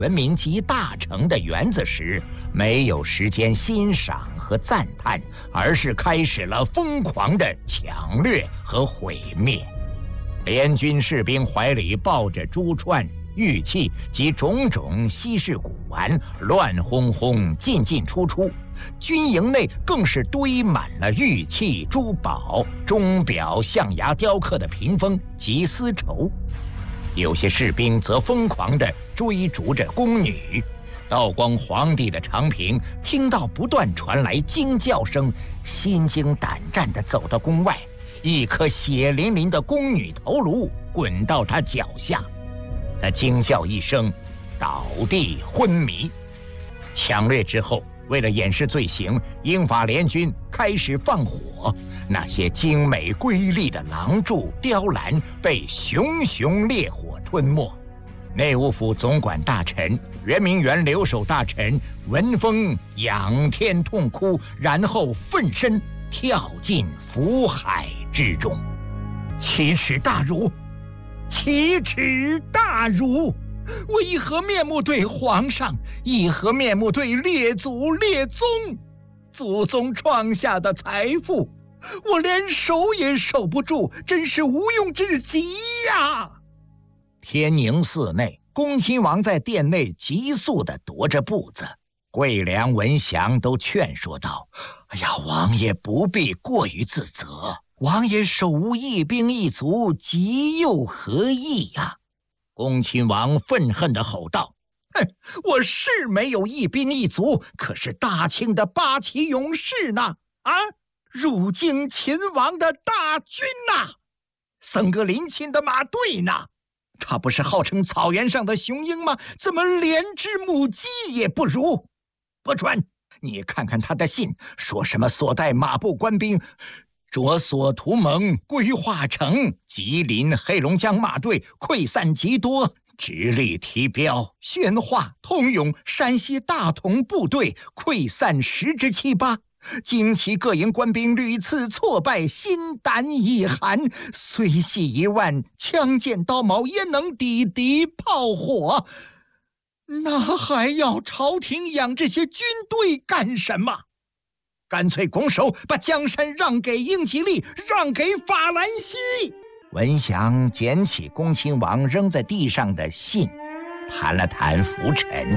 文明集大成的园子时，没有时间欣赏和赞叹，而是开始了疯狂的抢掠和毁灭。联军士兵怀里抱着珠串、玉器及种种稀世古玩，乱哄哄进进出出。军营内更是堆满了玉器、珠宝、钟表、象牙雕刻的屏风及丝绸。有些士兵则疯狂地追逐着宫女。道光皇帝的长平听到不断传来惊叫声，心惊胆战地走到宫外，一颗血淋淋的宫女头颅滚到他脚下，他惊叫一声，倒地昏迷。抢掠之后，为了掩饰罪行，英法联军开始放火，那些精美瑰丽的廊柱、雕栏被熊熊烈火吞没。内务府总管大臣、圆明园留守大臣闻风仰天痛哭，然后奋身跳进腐海之中。奇耻大辱！奇耻大辱！我以何面目对皇上，以何面目对列祖列宗？祖宗创下的财富，我连守也守不住，真是无庸置疑呀！天宁寺内，恭亲王在殿内急速地踱着步子，桂良、文祥都劝说道：“哎呀，王爷不必过于自责，王爷手无一兵一卒，急又何益呀？”恭亲王愤恨地吼道：“哼，我是没有一兵一卒，可是大清的八旗勇士呢？啊，入京勤王的大军呢？僧格林沁的马队呢？他不是号称草原上的雄鹰吗？怎么连只母鸡也不如？伯川，你看看他的信，说什么所带马步官兵着所图谋，规划成吉林、黑龙江马队溃散极多，直隶提标、宣化、通勇、山西大同部队溃散10之7、8。经其各营官兵屡次挫败，心胆已寒，虽系1万，枪剑刀矛焉能抵敌炮火？那还要朝廷养这些军队干什么？干脆拱手把江山让给英吉利，让给法兰西。文祥捡起恭亲王扔在地上的信，弹了弹拂尘。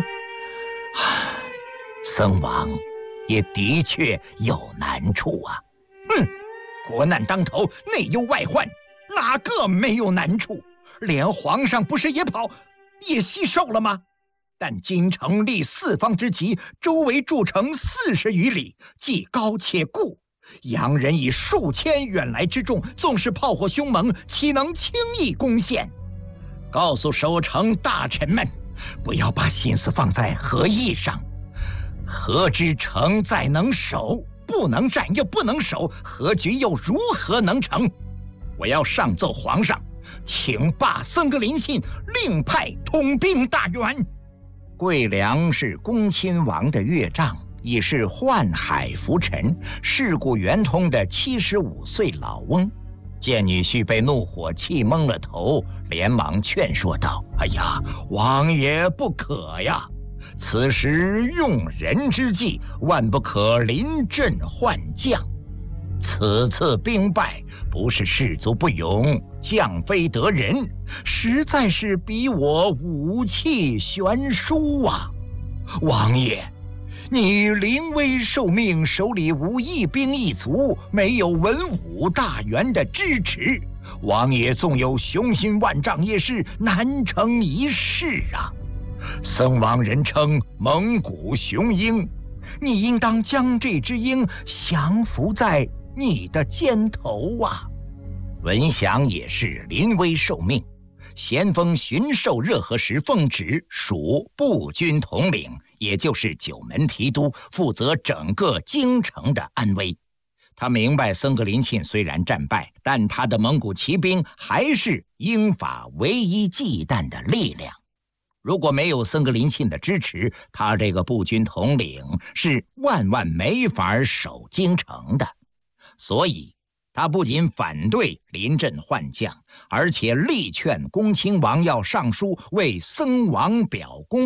僧王也的确有难处啊。国难当头，内忧外患，哪个没有难处？连皇上不是也吸收了吗？但京城立4方之急，周围筑城40余里，既高且固，洋人以数千远来之众，纵使炮火凶猛，岂能轻易攻陷？告诉守城大臣们，不要把心思放在和议上。和之城再能守，不能战又不能守，和局又如何能成？我要上奏皇上，请罢僧格林沁，另派统兵大员。桂良是恭亲王的岳丈，已是宦海浮沉、世故圆通的75岁老翁。见女婿被怒火气蒙了头，连忙劝说道：“哎呀，王爷不可呀！此时用人之际，万不可临阵换将。此次兵败，不是士卒不勇，将非得人，实在是比我武器悬殊啊！王爷，你临危受命，手里无一兵一卒，没有文武大员的支持，王爷纵有雄心万丈，也是难成一事啊！僧王人称蒙古雄鹰，你应当将这只鹰降服在你的肩头啊！”文祥也是临危受命，咸丰巡狩热河时奉旨属步军统领，也就是九门提督，负责整个京城的安危。他明白僧格林沁虽然战败，但他的蒙古骑兵还是英法唯一忌惮的力量。如果没有僧格林沁的支持，他这个步军统领是万万没法守京城的。所以他不仅反对临阵换将，而且力劝恭亲王要上书为僧王表功，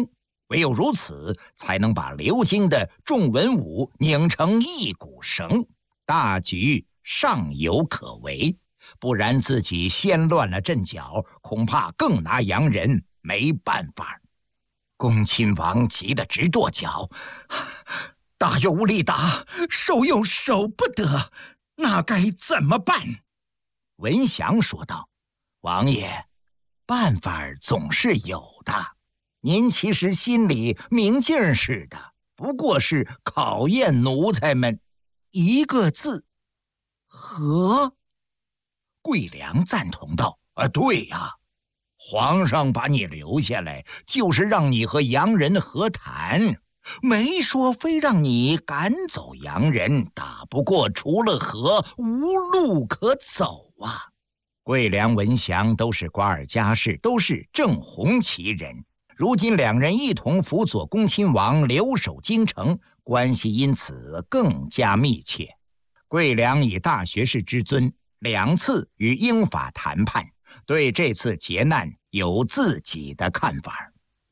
唯有如此，才能把流经的众文武拧成一股绳，大局尚有可为。不然自己先乱了阵脚，恐怕更拿洋人没办法。恭亲王急得直跺脚，打又无力打，守又守不得，那该怎么办？文祥说道：王爷，办法总是有的。您其实心里明镜似的，不过是考验奴才们一个字：和。桂良赞同道：对呀，皇上把你留下来，就是让你和洋人和谈，没说非让你赶走洋人，打不过除了和无路可走啊。桂良、文祥都是瓜尔佳氏，都是正红旗人，如今两人一同辅佐恭亲王留守京城，关系因此更加密切。桂良以大学士之尊2次与英法谈判，对这次劫难有自己的看法。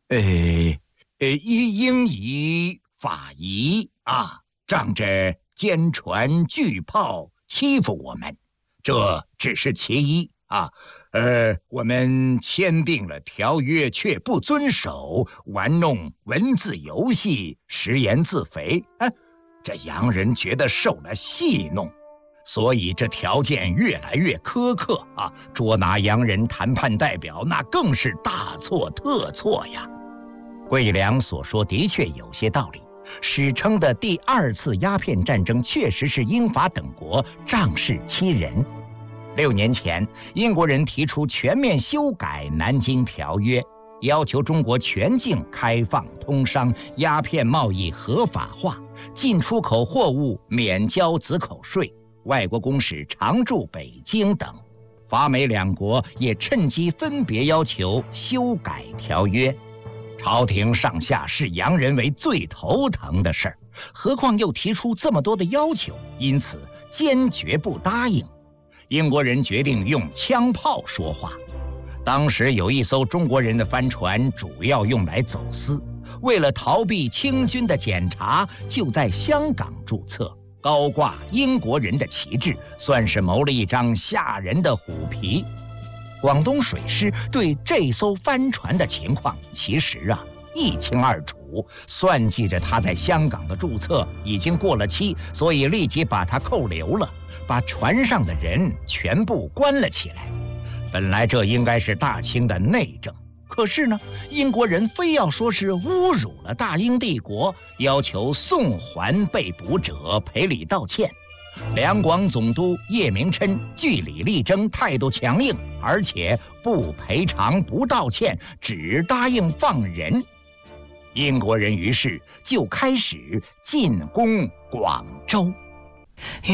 英夷法夷啊，仗着坚船巨炮欺负我们，这只是其一啊。我们签订了条约却不遵守，玩弄文字游戏，食言自肥，这洋人觉得受了戏弄，所以这条件越来越苛刻啊！捉拿洋人谈判代表，那更是大错特错呀。桂良所说的确有些道理，史称的第2次鸦片战争确实是英法等国仗势欺人。6年前，英国人提出全面修改南京条约，要求中国全境开放通商，鸦片贸易合法化，进出口货物免交子口税，外国公使常驻北京等。法美两国也趁机分别要求修改条约。朝廷上下视洋人为最头疼的事儿，何况又提出这么多的要求，因此坚决不答应。英国人决定用枪炮说话。当时有一艘中国人的帆船，主要用来走私，为了逃避清军的检查，就在香港注册，高挂英国人的旗帜，算是谋了一张吓人的虎皮。广东水师对这艘帆船的情况其实一清二楚，算计着他在香港的注册已经过了期，所以立即把他扣留了，把船上的人全部关了起来。本来这应该是大清的内政，可是呢，英国人非要说是侮辱了大英帝国，要求送还被捕者，赔礼道歉。两广总督叶明琛据理力争，态度强硬，而且不赔偿不道歉，只答应放人。英国人于是就开始进攻广州。